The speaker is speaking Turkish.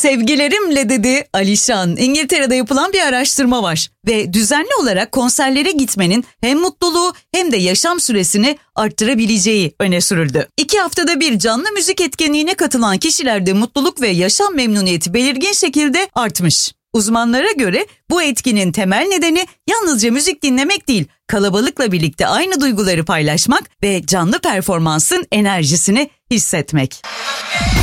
Sevgilerimle dedi Alişan. İngiltere'de yapılan bir araştırma var ve düzenli olarak konserlere gitmenin hem mutluluğu hem de yaşam süresini arttırabileceği öne sürüldü. 2 haftada bir canlı müzik etkinliğine katılan kişilerde mutluluk ve yaşam memnuniyeti belirgin şekilde artmış. Uzmanlara göre bu etkinin temel nedeni yalnızca müzik dinlemek değil, kalabalıkla birlikte aynı duyguları paylaşmak ve canlı performansın enerjisini hissetmek.